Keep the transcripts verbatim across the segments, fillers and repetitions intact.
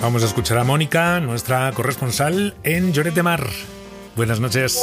Vamos a escuchar a Mónica, nuestra corresponsal en Lloret de Mar. Buenas noches.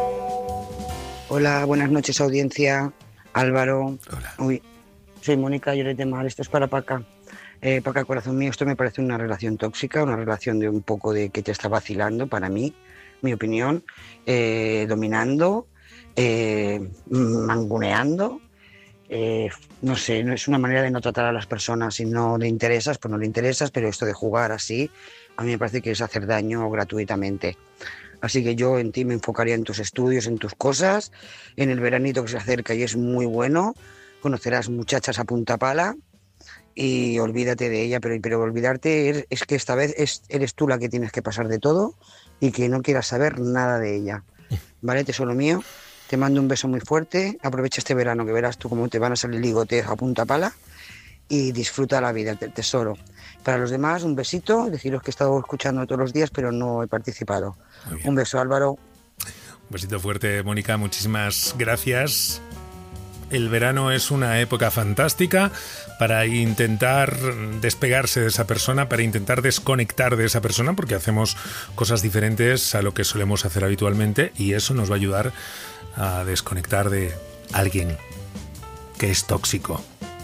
Hola, buenas noches, audiencia. Álvaro. Hola. Uy, soy Mónica, Lloret de Mar. Esto es para Paca. Eh, Paca, corazón mío, esto me parece una relación tóxica, una relación de un poco de que te está vacilando, para mí, mi opinión, eh, dominando, eh, mangoneando. Eh, no sé, no es una manera de no tratar a las personas. Si no le interesas, pues no le interesas, pero esto de jugar así, a mí me parece que es hacer daño gratuitamente. Así que yo en ti me enfocaría en tus estudios, en tus cosas, en el veranito que se acerca y es muy bueno, conocerás muchachas a punta pala y olvídate de ella, pero, pero olvidarte es, es que esta vez es, eres tú la que tienes que pasar de todo y que no quieras saber nada de ella. ¿Vale, tesoro mío? Te mando un beso muy fuerte, aprovecha este verano que verás tú cómo te van a salir ligotes a punta pala y disfruta la vida, tesoro. Para los demás, un besito, deciros que he estado escuchando todos los días, pero no he participado. Un beso, Álvaro. Un besito fuerte, Mónica, muchísimas gracias. El verano es una época fantástica para intentar despegarse de esa persona, para intentar desconectar de esa persona, porque hacemos cosas diferentes a lo que solemos hacer habitualmente y eso nos va a ayudar a desconectar de alguien que es tóxico.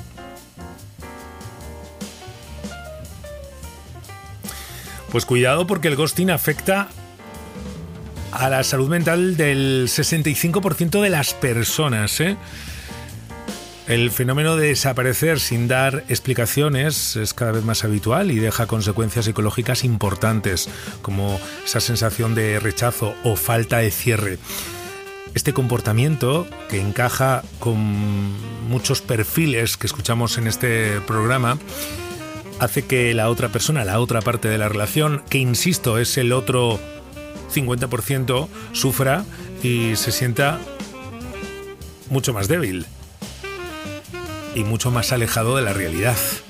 Pues cuidado, porque el ghosting afecta a la salud mental del sesenta y cinco por ciento de las personas, ¿eh? El fenómeno de desaparecer sin dar explicaciones es cada vez más habitual y deja consecuencias psicológicas importantes, como esa sensación de rechazo o falta de cierre. Este comportamiento, que encaja con muchos perfiles que escuchamos en este programa, hace que la otra persona, la otra parte de la relación, que insisto es el otro cincuenta por ciento, sufra y se sienta mucho más débil y mucho más alejado de la realidad.